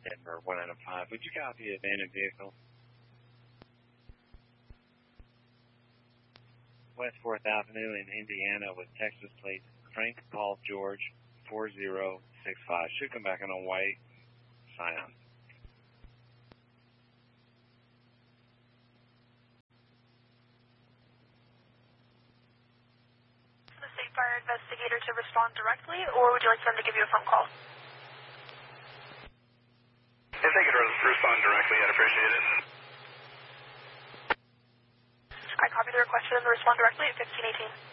Denver 195. Would you copy abandoned vehicle? West 4th Avenue in Indiana with Texas plate Frank Paul George 4065. Should come back on a white Scion. The State Fire investigator to respond directly, or would you like them to give you a phone call? If they could respond directly, I'd appreciate it. I copy the request for them to respond directly at 1518.